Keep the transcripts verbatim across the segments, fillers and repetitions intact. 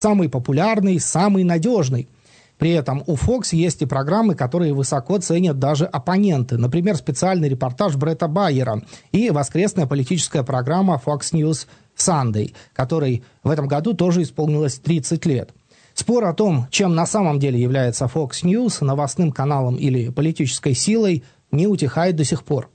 самый популярный, самый надежный. При этом у Fox есть и программы, которые высоко ценят даже оппоненты. Например, специальный репортаж Бретта Байера и воскресная политическая программа Fox News Sunday, которой в этом году тоже исполнилось тридцать лет. Спор о том, чем на самом деле является Fox News, новостным каналом или политической силой, не утихает до сих пор.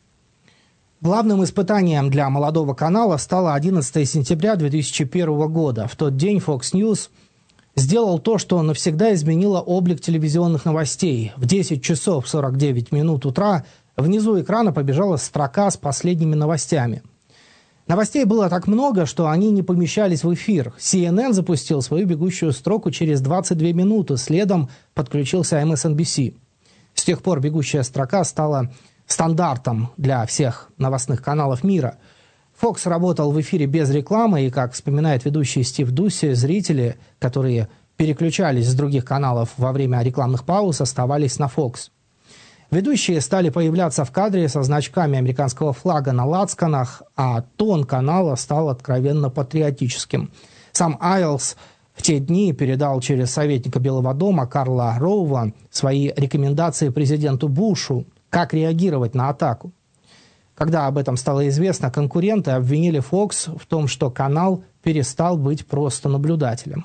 Главным испытанием для молодого канала стало одиннадцатого сентября две тысячи первого года. В тот день Fox News сделал то, что навсегда изменило облик телевизионных новостей. В десять часов сорок девять минут утра внизу экрана побежала строка с последними новостями. Новостей было так много, что они не помещались в эфир. си эн эн запустил свою бегущую строку через двадцать две минуты, следом подключился эм эс эн би си. С тех пор бегущая строка стала стандартом для всех новостных каналов мира. Fox работал в эфире без рекламы, и, как вспоминает ведущий Стив Дусси, зрители, которые переключались с других каналов во время рекламных пауз, оставались на Fox. Ведущие стали появляться в кадре со значками американского флага на лацканах, а тон канала стал откровенно патриотическим. Сам Айлс в те дни передал через советника Белого дома Карла Роува свои рекомендации президенту Бушу, как реагировать на атаку. Когда об этом стало известно, конкуренты обвинили Fox в том, что канал перестал быть просто наблюдателем.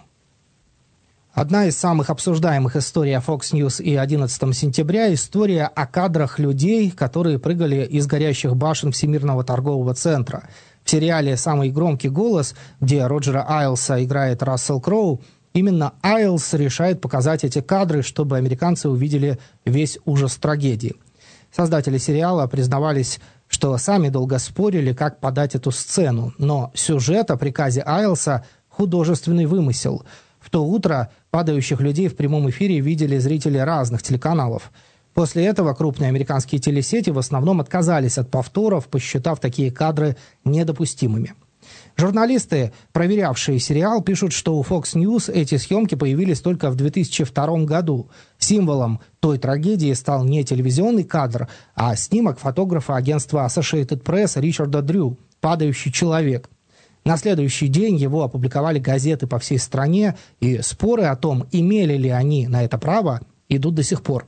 Одна из самых обсуждаемых историй о Fox News и одиннадцатого сентября – история о кадрах людей, которые прыгали из горящих башен Всемирного торгового центра. В сериале «Самый громкий голос», где Роджера Айлса играет Рассел Кроу, именно Айлс решает показать эти кадры, чтобы американцы увидели весь ужас трагедии. Создатели сериала признавались, что сами долго спорили, как подать эту сцену, но сюжет о приказе Айлса – художественный вымысел. В то утро падающих людей в прямом эфире видели зрители разных телеканалов. После этого крупные американские телесети в основном отказались от повторов, посчитав такие кадры недопустимыми. Журналисты, проверявшие сериал, пишут, что у Fox News эти съемки появились только в две тысячи втором году. Символом той трагедии стал не телевизионный кадр, а снимок фотографа агентства Associated Press Ричарда Дрю «Падающий человек». На следующий день его опубликовали газеты по всей стране, и споры о том, имели ли они на это право, идут до сих пор.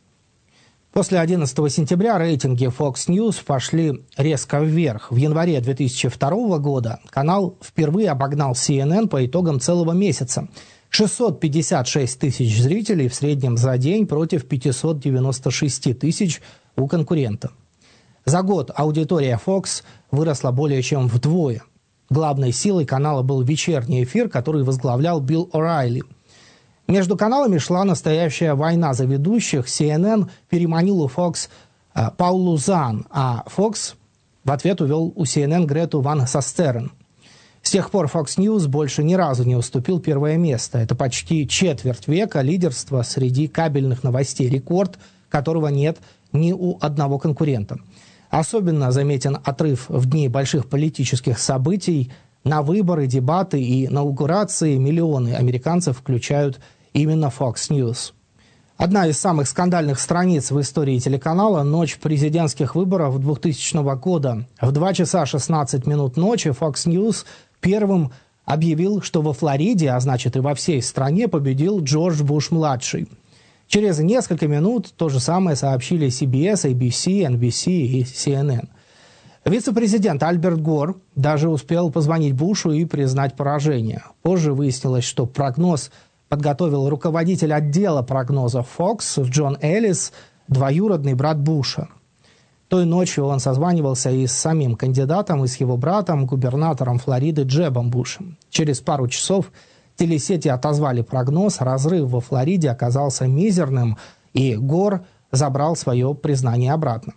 После одиннадцатого сентября рейтинги Fox News пошли резко вверх. В январе две тысячи второго года канал впервые обогнал си эн эн по итогам целого месяца. шестьсот пятьдесят шесть тысяч зрителей в среднем за день против пятьсот девяносто шесть тысяч у конкурента. За год аудитория Fox выросла более чем вдвое. Главной силой канала был вечерний эфир, который возглавлял Билл О'Райли. Между каналами шла настоящая война за ведущих. си эн эн переманил у Fox э, Паулу Зан, а Fox в ответ увел у си эн эн Грету Ван Састерен. С тех пор Fox News больше ни разу не уступил первое место. Это почти четверть века лидерства среди кабельных новостей, рекорд которого нет ни у одного конкурента. Особенно заметен отрыв в дни больших политических событий. На выборы, дебаты и инаугурации миллионы американцев включают именно Fox News. Одна из самых скандальных страниц в истории телеканала – ночь президентских выборов двухтысячного года. В два часа шестнадцать минут ночи Fox News первым объявил, что во Флориде, а значит и во всей стране, победил Джордж Буш-младший. Через несколько минут то же самое сообщили си би эс, эй би си, эн би си и си эн эн. Вице-президент Альберт Гор даже успел позвонить Бушу и признать поражение. Позже выяснилось, что прогноз подготовил руководитель отдела прогнозов Fox Джон Эллис, двоюродный брат Буша. Той ночью он созванивался и с самим кандидатом, и с его братом, губернатором Флориды Джебом Бушем. Через пару часов телесети отозвали прогноз, разрыв во Флориде оказался мизерным, и Гор забрал свое признание обратно.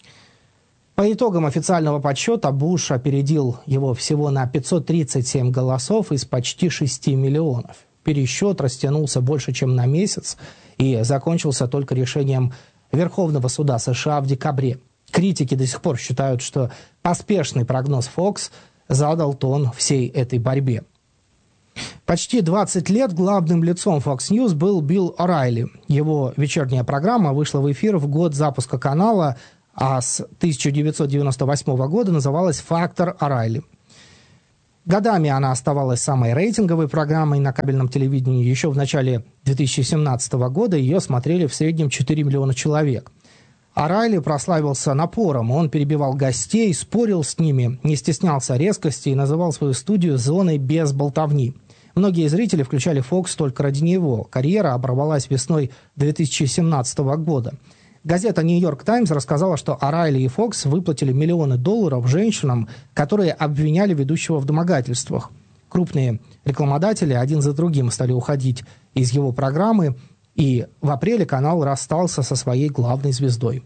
По итогам официального подсчета Буш опередил его всего на пятьсот тридцать семь голосов из почти шести миллионов. Пересчет растянулся больше, чем на месяц, и закончился только решением Верховного суда США в декабре. Критики до сих пор считают, что поспешный прогноз Fox задал тон всей этой борьбе. Почти двадцать лет главным лицом Fox News был Билл О'Райли. Его вечерняя программа вышла в эфир в год запуска канала, а с тысяча девятьсот девяносто восьмого года называлась «Фактор О'Райли». Годами она оставалась самой рейтинговой программой на кабельном телевидении. Еще в начале две тысячи семнадцатого года ее смотрели в среднем четыре миллиона человек. О'Райли прославился напором. Он перебивал гостей, спорил с ними, не стеснялся резкости и называл свою студию «зоной без болтовни». Многие зрители включали Fox только ради него. Карьера оборвалась весной две тысячи семнадцатого года. Газета «Нью-Йорк Таймс» рассказала, что О'Райли и Fox выплатили миллионы долларов женщинам, которые обвиняли ведущего в домогательствах. Крупные рекламодатели один за другим стали уходить из его программы, и в апреле канал расстался со своей главной звездой.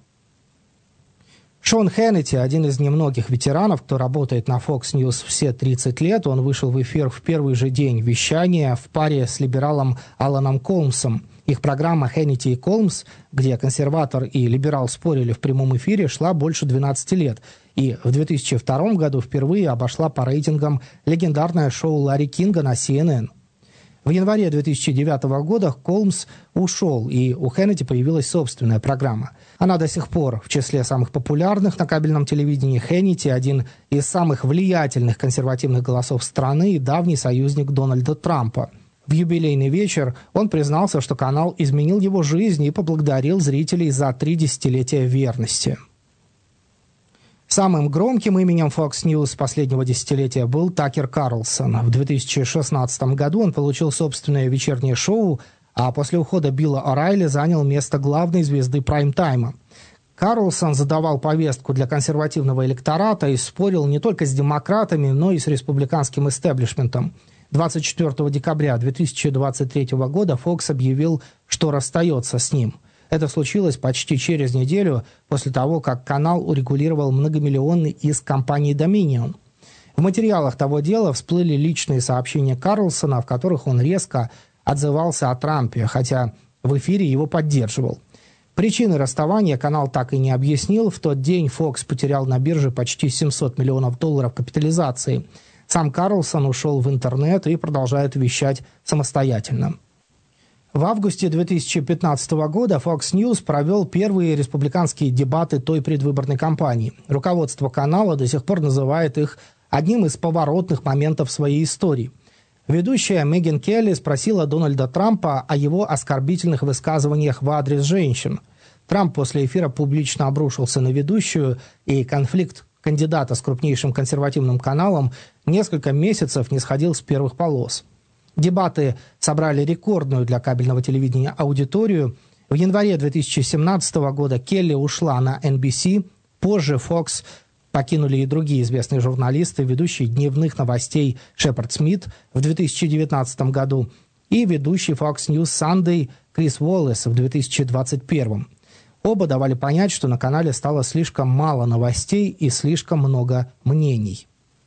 Шон Хеннети, один из немногих ветеранов, кто работает на Fox News все тридцать лет, он вышел в эфир в первый же день вещания в паре с либералом Аланом Колмсом. Их программа «Хеннети и Колмс», где консерватор и либерал спорили в прямом эфире, шла больше двенадцати лет. И в две тысячи втором году впервые обошла по рейтингам легендарное шоу Ларри Кинга на си эн эн. В январе две тысячи девятого года Колмс ушел, и у Хеннети появилась собственная программа. Она до сих пор в числе самых популярных на кабельном телевидении. Хеннети – один из самых влиятельных консервативных голосов страны и давний союзник Дональда Трампа. В юбилейный вечер он признался, что канал изменил его жизнь и поблагодарил зрителей за три десятилетия верности. Самым громким именем Fox News последнего десятилетия был Такер Карлсон. В две тысячи шестнадцатом году он получил собственное вечернее шоу, а после ухода Билла О'Райли занял место главной звезды прайм-тайма. Карлсон задавал повестку для консервативного электората и спорил не только с демократами, но и с республиканским истеблишментом. двадцать четвёртого декабря две тысячи двадцать третьего года Fox объявил, что расстается с ним. Это случилось почти через неделю после того, как канал урегулировал многомиллионный иск компании Dominion. В материалах того дела всплыли личные сообщения Карлсона, в которых он резко отзывался о Трампе, хотя в эфире его поддерживал. Причины расставания канал так и не объяснил. В тот день Fox потерял на бирже почти семьсот миллионов долларов капитализации. Сам Карлсон ушел в интернет и продолжает вещать самостоятельно. В августе две тысячи пятнадцатого года Fox News провел первые республиканские дебаты той предвыборной кампании. Руководство канала до сих пор называет их одним из поворотных моментов своей истории. Ведущая Меган Келли спросила Дональда Трампа о его оскорбительных высказываниях в адрес женщин. Трамп после эфира публично обрушился на ведущую, и конфликт кандидата с крупнейшим консервативным каналом несколько месяцев не сходил с первых полос. Дебаты собрали рекордную для кабельного телевидения аудиторию. В январе две тысячи семнадцатого года Келли ушла на эн би си. Позже Fox покинули и другие известные журналисты, ведущий дневных новостей Шепард Смит в две тысячи девятнадцатом году и ведущий Fox News Sunday Крис Уоллес в две тысячи двадцать первом. Оба давали понять, что на канале стало слишком мало новостей и слишком много мнений.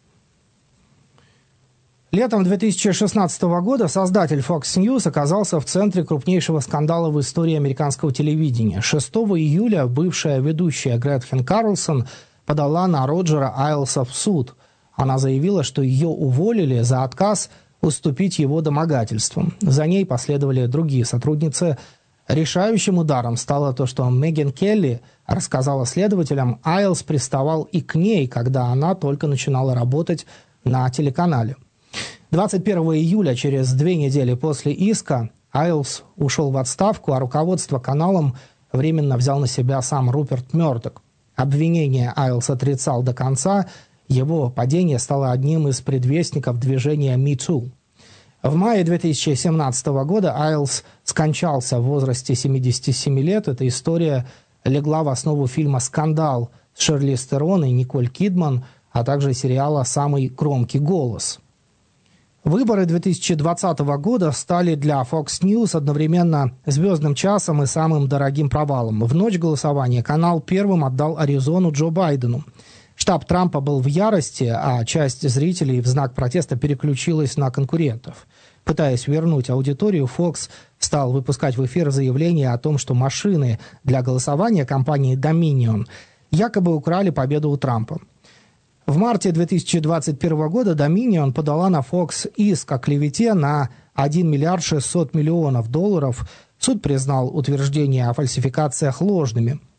Летом две тысячи шестнадцатого года создатель Fox News оказался в центре крупнейшего скандала в истории американского телевидения. шестого июля бывшая ведущая Гретхен Карлсон подала на Роджера Айлса в суд. Она заявила, что ее уволили за отказ уступить его домогательствам. За ней последовали другие сотрудницы. Решающим ударом стало то, что Меган Келли рассказала следователям, Айлс приставал и к ней, когда она только начинала работать на телеканале. двадцать первого июля, через две недели после иска, Айлс ушел в отставку, а руководство каналом временно взял на себя сам Руперт Мёрдок. Обвинение Айлс отрицал до конца, его падение стало одним из предвестников движения Me Too. В мае две тысячи семнадцатого года Айлс скончался в возрасте семидесяти семи лет. Эта история легла в основу фильма «Скандал» с Шарлиз Терон и Николь Кидман, а также сериала «Самый громкий голос». Выборы две тысячи двадцатого года стали для Fox News одновременно звездным часом и самым дорогим провалом. В ночь голосования канал первым отдал Аризону Джо Байдену. Штаб Трампа был в ярости, а часть зрителей в знак протеста переключилась на конкурентов. Пытаясь вернуть аудиторию, Fox стал выпускать в эфир заявления о том, что машины для голосования компании Dominion якобы украли победу у Трампа. В марте две тысячи двадцать первого года Dominion подала на Fox иск о клевете на один миллиард шестьсот миллионов долларов. Суд признал утверждения о фальсификациях ложными.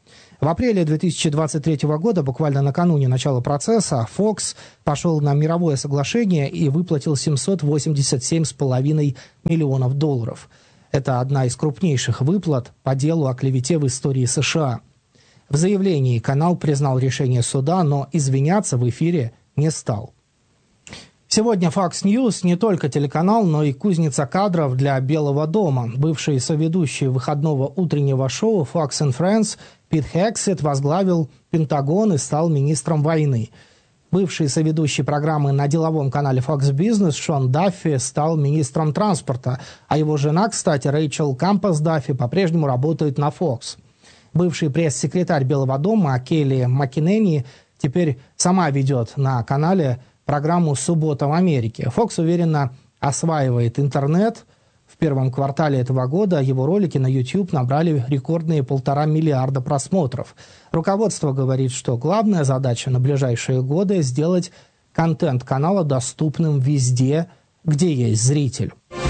В апреле две тысячи двадцать третьего года, буквально накануне начала процесса, Fox пошел на мировое соглашение и выплатил семьсот восемьдесят семь целых пять десятых миллионов долларов. Это одна из крупнейших выплат по делу о клевете в истории США. В заявлении канал признал решение суда, но извиняться в эфире не стал. Сегодня Fox News не только телеканал, но и кузница кадров для Белого дома. Бывший соведущий выходного утреннего шоу Fox and Friends Пит Хексет возглавил Пентагон и стал министром войны. Бывший соведущий программы на деловом канале Fox Business Шон Даффи стал министром транспорта, а его жена, кстати, Рэйчел Кампос Даффи, по-прежнему работает на Fox. Бывший пресс-секретарь Белого дома Келли Маккинени теперь сама ведет на канале программу «Суббота в Америке». Fox уверенно осваивает интернет. В первом квартале этого года его ролики на YouTube набрали рекордные полтора миллиарда просмотров. Руководство говорит, что главная задача на ближайшие годы – сделать контент канала доступным везде, где есть зритель.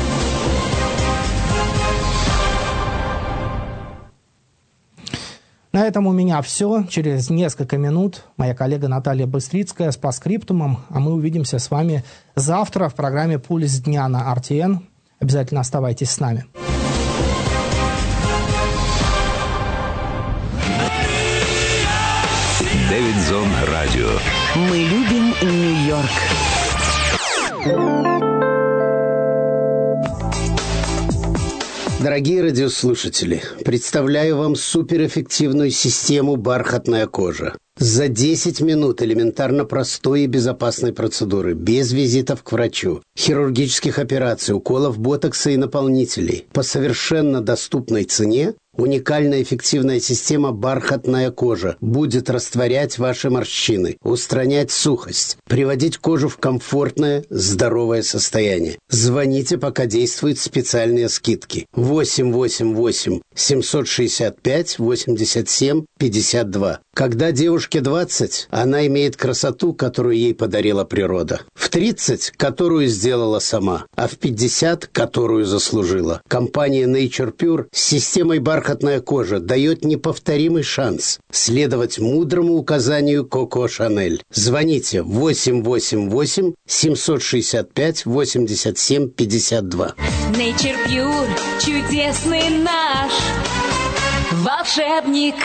На этом у меня все. Через несколько минут моя коллега Наталья Быстрицкая с постскриптумом, а мы увидимся с вами завтра в программе «Пульс дня» на эр ти эн. Обязательно оставайтесь с нами. Дэвидсон Радио. Мы любим Нью-Йорк. Дорогие радиослушатели, представляю вам суперэффективную систему «Бархатная кожа». За десять минут элементарно простой и безопасной процедуры, без визитов к врачу, хирургических операций, уколов ботокса и наполнителей, по совершенно доступной цене, уникальная эффективная система «Бархатная кожа» будет растворять ваши морщины, устранять сухость, приводить кожу в комфортное, здоровое состояние. Звоните, пока действуют специальные скидки. восемь восемь восемь семьсот шестьдесят пять восемьдесят семь пятьдесят два. Когда девушке двадцать, она имеет красоту, которую ей подарила природа. В тридцать, которую сделала сама, а в пятьдесят, которую заслужила. Компания Nature Pure с системой «Бархатная кожа» дает неповторимый шанс следовать мудрому указанию Коко Шанель. Звоните восемь восемь восемь семьсот шестьдесят пять восемьдесят семь пятьдесят два. Nature Pure, чудесный наш волшебник.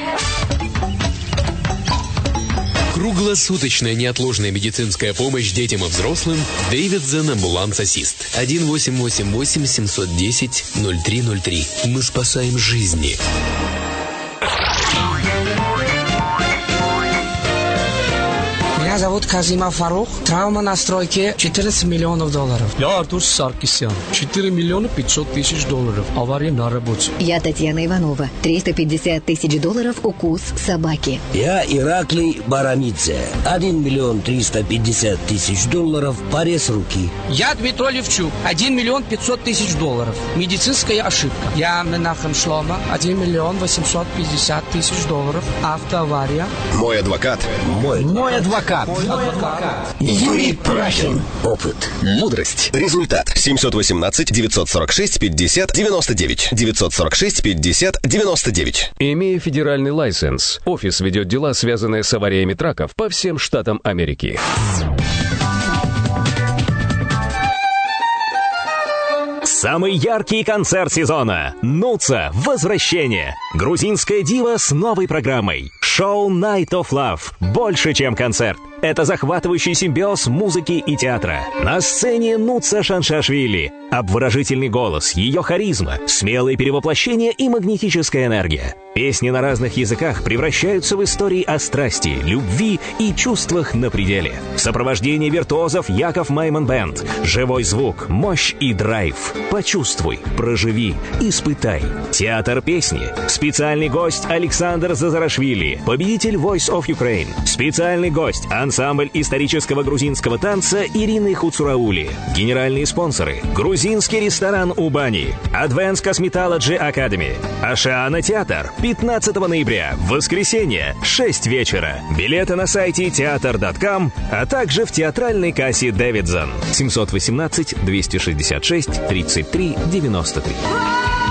Круглосуточная неотложная медицинская помощь детям и взрослым. Дэвидсон Амбуланс Ассист. один восемь восемь восемь семьсот десять ноль три ноль три. Мы спасаем жизни. Меня зовут Казимов Фарух. Травма на стройке четырнадцать миллионов долларов. Я Артур Саркисян. четыре миллиона пятьсот тысяч долларов. Авария на работе. Я Татьяна Иванова. триста пятьдесят тысяч долларов укус собаки. Я Ираклий Барамидзе. один миллион триста пятьдесят тысяч долларов. Порез руки. Я Дмитрий Левчук. один миллион пятьсот тысяч долларов. Медицинская ошибка. Я Менахем Шлома. один миллион восемьсот пятьдесят тысяч долларов. Автоавария. Мой адвокат. Мой, Мой адвокат. Юрий Прахин. Опыт. Мудрость. Результат. семьсот восемнадцать девятьсот сорок шесть пятьдесят девяносто девять. девятьсот сорок шесть пятьдесят девяносто девять. Имея федеральный лайсенс, офис ведет дела, связанные с авариями траков по всем штатам Америки. Самый яркий концерт сезона. Нуца. Возвращение. Грузинская дива с новой программой. Шоу Night of Love. Больше, чем концерт. Это захватывающий симбиоз музыки и театра. На сцене Нуца Шаншашвили. Обворожительный голос, ее харизма, смелые перевоплощения и магнетическая энергия. Песни на разных языках превращаются в истории о страсти, любви и чувствах на пределе. Сопровождение виртуозов Яков Майман Бэнд. Живой звук, мощь и драйв. Почувствуй, проживи, испытай. Театр песни. Специальный гость Александр Зазарашвили, победитель Voice of Ukraine. Специальный гость ансамбль исторического грузинского танца Ирины Хуцураули. Генеральные спонсоры. Грузинский ресторан Убани. Advanced Cosmetology Academy. Ашиана театр. пятнадцатого ноября. Воскресенье. шесть вечера. Билеты на сайте театр точка ком, а также в театральной кассе Дэвидсон. семьсот восемнадцать двести шестьдесят шесть тридцать три девяносто три.